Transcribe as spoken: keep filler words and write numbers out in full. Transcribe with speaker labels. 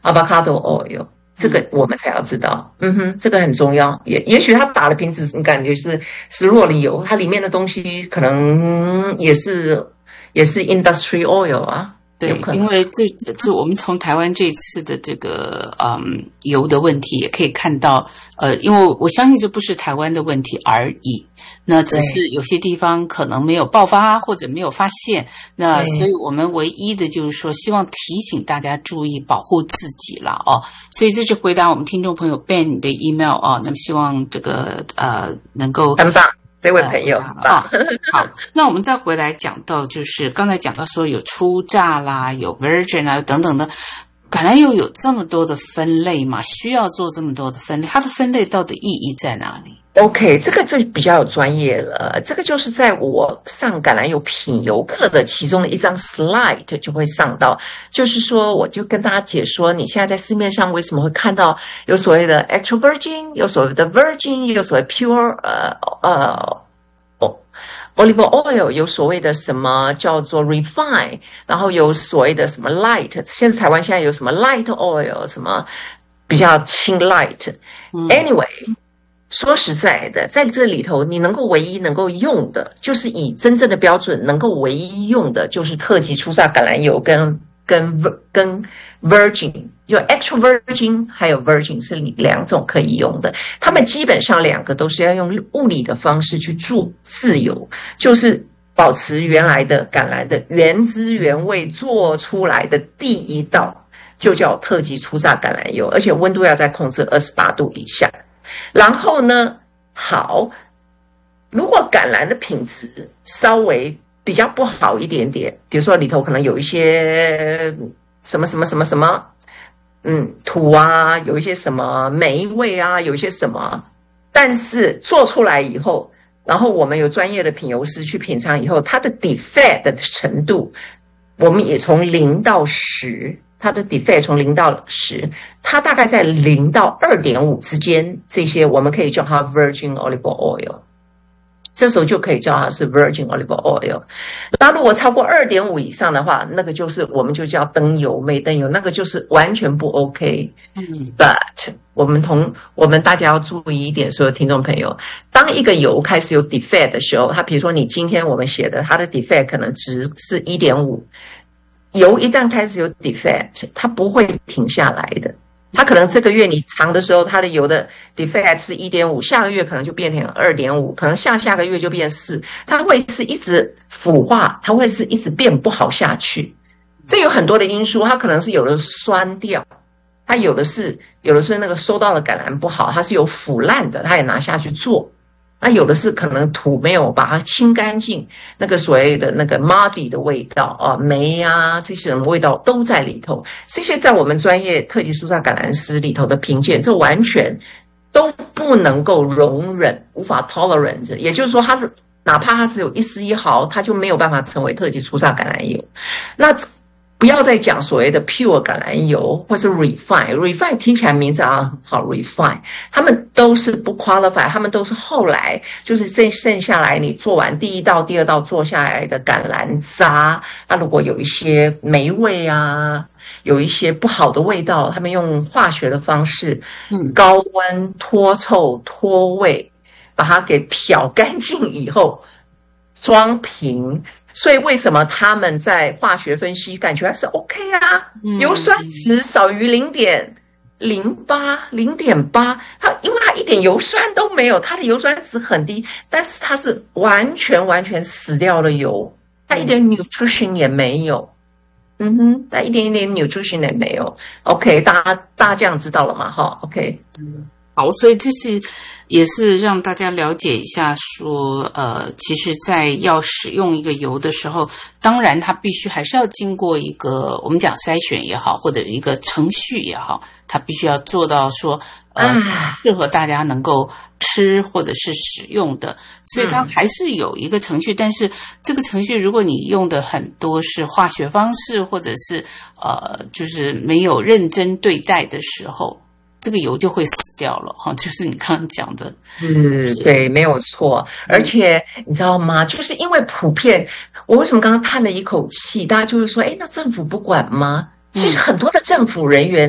Speaker 1: avocado oil， 这个我们才要知道。嗯哼，这个很重要。也也许他打的瓶子，你感觉是是洛梨油，它里面的东西可能也是也是 industry oil 啊。
Speaker 2: 对，因为这这我们从台湾这次的这个嗯油的问题也可以看到，呃，因为我相信这不是台湾的问题而已，那只是有些地方可能没有爆发或者没有发现，那所以我们唯一的就是说，希望提醒大家注意保护自己了哦。所以这是回答我们听众朋友 Ben 的 email 哦，那么希望这个呃能够
Speaker 1: 很棒。这位朋友
Speaker 2: 啊、呃哦，好，那我们再回来讲到，就是刚才讲到说有初榨啦，有 virgin 啦等等的，橄榄油有这么多的分类嘛？需要做这么多的分类，它的分类到底意义在哪里
Speaker 1: ？OK， 这个这比较有专业了，这个就是在我上橄榄油品油课的其中的一张 slide 就会上到，就是说我就跟大家解说，你现在在市面上为什么会看到有所谓的 extra virgin， 有所谓的 virgin， 有所谓 pure 呃呃。olive oil 有所谓的什么叫做 refine， 然后有所谓的什么 light， 现在台湾现在有什么 light oil， 什么比较轻 light。Anyway， 说实在的，在这里头你能够唯一能够用的，就是以真正的标准能够唯一用的，就是特级初榨橄榄油跟跟跟 virgin， 就 extra virgin 还有 virgin 是两种可以用的，他们基本上两个都是要用物理的方式去做自由，就是保持原来的橄榄的原汁原味做出来的第一道就叫特级初榨橄榄油，而且温度要在控制二十八度以下。然后呢，好，如果橄榄的品质稍微比较不好一点点，比如说里头可能有一些什么什么什么什么，嗯，土啊，有一些什么霉味啊，有一些什么，但是做出来以后，然后我们有专业的品油师去品尝以后，它的 defect 的程度，我们也从零到十，它的 defect 从零到十，它大概在零到二点五之间，这些我们可以叫它 virgin olive oil。这时候就可以叫它是 virgin olive oil。那如果超过 二点五 以上的话，那个就是我们就叫灯油、媚灯油，那个就是完全不 OK。嗯 ，But 我们同我们大家要注意一点，所有听众朋友，当一个油开始有 defect 的时候，它比如说你今天我们写的它的 defect 可能值是 一点五， 油一旦开始有 defect， 它不会停下来的。它可能这个月你尝的时候，它的油的 defect 是 一点五， 下个月可能就变成 二点五， 可能下下个月就变四，它会是一直腐化，它会是一直变不好下去。这有很多的因素，它可能是有的是酸掉，它有的是有的是那个收到的橄榄不好，它是有腐烂的，它也拿下去做。那有的是可能土没有把它清干净，那个所谓的那个 muddy 的味道啊，霉啊，这些味道都在里头。这些在我们专业特级初榨橄榄师里头的评鉴，这完全都不能够容忍，无法 tolerate。也就是说，它哪怕它只有一丝一毫，它就没有办法成为特级初榨橄榄油。那不要再讲所谓的 pure 橄榄油或是 refine， refine 听起来名字啊好 refine， 他们都是不 qualify， 他们都是后来就是这剩下来你做完第一道第二道做下来的橄榄渣，那如果有一些霉味啊，有一些不好的味道，他们用化学的方式，嗯，高温脱臭脱味，把它给漂干净以后装瓶。所以为什么他们在化学分析感觉还是 OK 啊？油酸值少于 零点零八、零点八， 它因为它一点油酸都没有，它的油酸值很低，但是它是完全完全死掉的油，它一点 nutrition 也没有。嗯哼，它一点一点 nutrition 也没有。OK， 大家大家这样知道了吗？哈 ，OK。嗯，
Speaker 2: 好，所以这是也是让大家了解一下说，呃，其实在要使用一个油的时候，当然它必须还是要经过一个我们讲筛选也好，或者一个程序也好，它必须要做到说，呃，适合大家能够吃或者是使用的，所以它还是有一个程序，但是这个程序如果你用的很多是化学方式，或者是呃，就是没有认真对待的时候，这个油就会死掉了哈，就是你刚刚讲的。
Speaker 1: 嗯，对，没有错。而且你知道吗？就是因为普遍，我为什么刚刚叹了一口气？大家就会说，哎，那政府不管吗？其实很多的政府人员